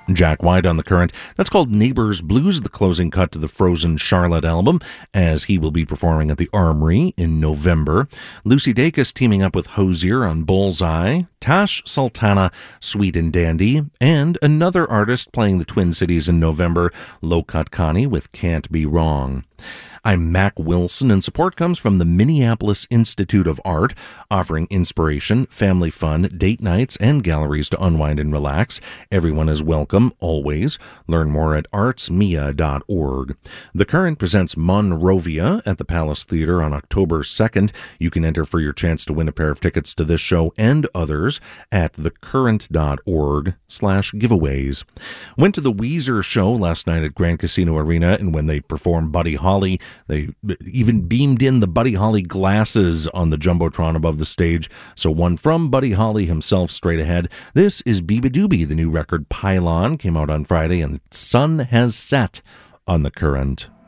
Jack White on The Current. That's called Neighbors Blues, the closing cut to the Frozen Charlotte album, as he will be performing at the Armory in November. Lucy Dacus teaming up with Hozier on Bullseye. Tash Sultana, Sweet and Dandy, and another artist playing the Twin Cities in November, Low Cut Connie with Can't Be Wrong. I'm Mac Wilson, and support comes from the Minneapolis Institute of Art, offering inspiration, family fun, date nights, and galleries to unwind and relax. Everyone is welcome, always. Learn more at artsmia.org. The Current presents Monrovia at the Palace Theater on October 2nd. You can enter for your chance to win a pair of tickets to this show and others at thecurrent.org/giveaways. Went to the Weezer show last night at Grand Casino Arena, and when they performed Buddy Holly, they even beamed in the Buddy Holly glasses on the Jumbotron above the stage. So one from Buddy Holly himself straight ahead. This is Beabadoobie. The new record Pylon came out on Friday, and the sun has set on The Current.